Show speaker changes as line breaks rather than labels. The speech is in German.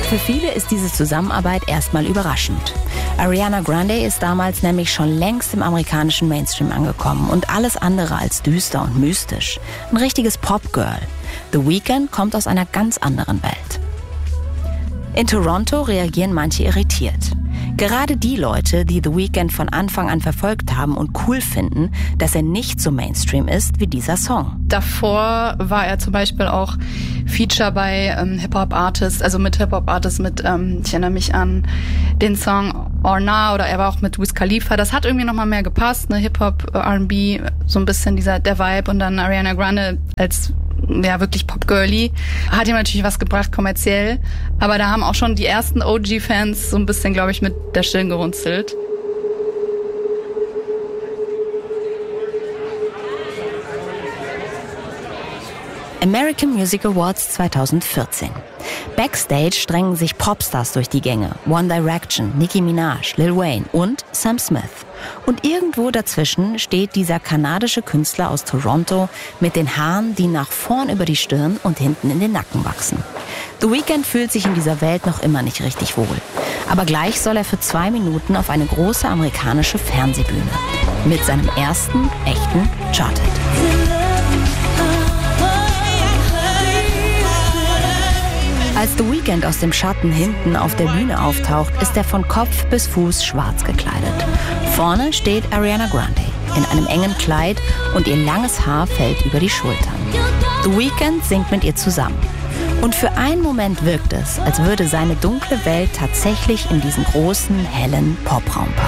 Für viele ist diese Zusammenarbeit erstmal überraschend. Ariana Grande ist damals nämlich schon längst im amerikanischen Mainstream angekommen und alles andere als düster und mystisch. Ein richtiges Pop-Girl. The Weeknd kommt aus einer ganz anderen Welt. In Toronto reagieren manche irritiert. Gerade die Leute, die The Weeknd von Anfang an verfolgt haben und cool finden, dass er nicht so Mainstream ist wie dieser Song.
Davor war er zum Beispiel auch Feature bei Hip-Hop-Artists, also mit Hip-Hop-Artists, ich erinnere mich an den Song Or Nah, oder er war auch mit Wiz Khalifa. Das hat irgendwie nochmal mehr gepasst, ne? Hip-Hop, R&B, so ein bisschen der Vibe, und dann Ariana Grande als wirklich Pop-Girly. Hat ihm natürlich was gebracht, kommerziell. Aber da haben auch schon die ersten OG-Fans so ein bisschen, glaube ich, mit der Stirn gerunzelt.
American Music Awards 2014. Backstage drängen sich Popstars durch die Gänge. One Direction, Nicki Minaj, Lil Wayne und Sam Smith. Und irgendwo dazwischen steht dieser kanadische Künstler aus Toronto mit den Haaren, die nach vorn über die Stirn und hinten in den Nacken wachsen. The Weeknd fühlt sich in dieser Welt noch immer nicht richtig wohl. Aber gleich soll er für 2 Minuten auf eine große amerikanische Fernsehbühne. Mit seinem ersten echten Charthit. Als The Weeknd aus dem Schatten hinten auf der Bühne auftaucht, ist er von Kopf bis Fuß schwarz gekleidet. Vorne steht Ariana Grande in einem engen Kleid und ihr langes Haar fällt über die Schultern. The Weeknd singt mit ihr zusammen. Und für einen Moment wirkt es, als würde seine dunkle Welt tatsächlich in diesen großen, hellen Popraum passen.